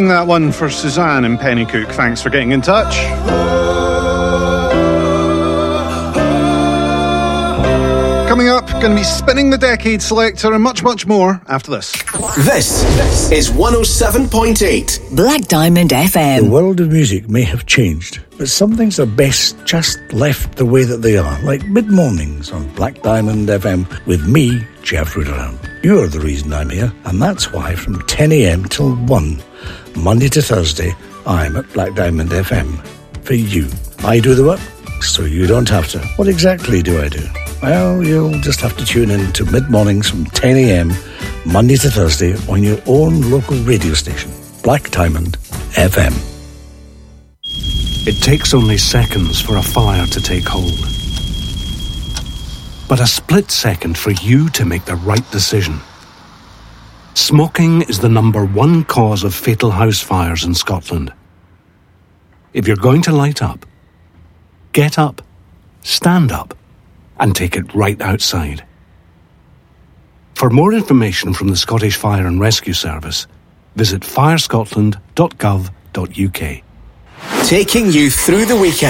playing that one for Suzanne in Pennycook. Thanks for getting in touch. Coming up, going to be spinning the decade selector and much, much more after this. This is 107.8 Black Diamond FM. The world of music may have changed, but some things are best just left the way that they are, like mid-mornings on Black Diamond FM with me, Jeff Ruderhound. You're the reason I'm here, and that's why from 10 a.m. till 1, Monday to Thursday, I'm at Black Diamond FM. For you. I do the work, so you don't have to. What exactly do I do? Well, you'll just have to tune in to mid-mornings from 10 a.m, Monday to Thursday on your own local radio station, Black Diamond FM. It takes only seconds for a fire to take hold. But a split second for you to make the right decision. Smoking is the #1 cause of fatal house fires in Scotland. If you're going to light up, get up, stand up, and take it right outside. For more information from the Scottish Fire and Rescue Service, visit firescotland.gov.uk. Taking you through the weekend.